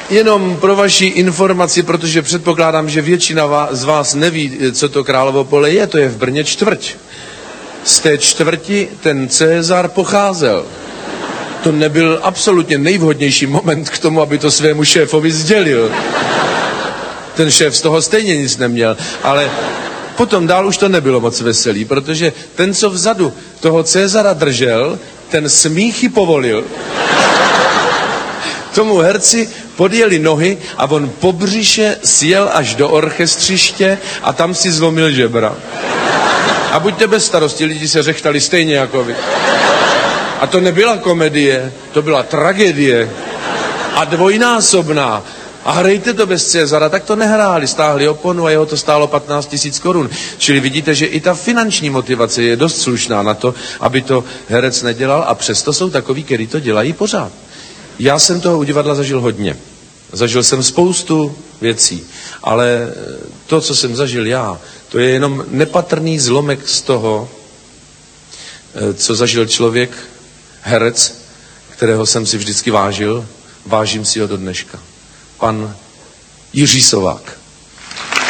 Jenom pro vaši informaci, protože předpokládám, že většina z vás neví, co to Královo pole je, to je v Brně čtvrť. Z té čtvrti ten Cezar pocházel. To nebyl absolutně nejvhodnější moment k tomu, aby to svému šéfovi sdělil. Ten šéf z toho stejně nic neměl, ale potom dál už to nebylo moc veselý, protože ten, co vzadu toho Cezara držel, ten smíchy povolil. Tomu herci podjeli nohy a on po břiše sjel až do orchestřiště a tam si zlomil žebra. A buďte bez starosti, lidi se řechtali stejně jako vy. A to nebyla komedie, to byla tragédie. A dvojnásobná. A hrajte to bez Cezara, tak to nehráli, stáhli oponu a jeho to stálo 15 000 korun. Čili vidíte, že i ta finanční motivace je dost slušná na to, aby to herec nedělal a přesto jsou takoví, kteří to dělají pořád. Já jsem toho u divadla zažil hodně. Zažil jsem spoustu věcí, ale to, co jsem zažil já, to je jenom nepatrný zlomek z toho, co zažil člověk, herec, kterého jsem si vždycky vážil, vážím si ho do dneška. Pan Jiří Sovák.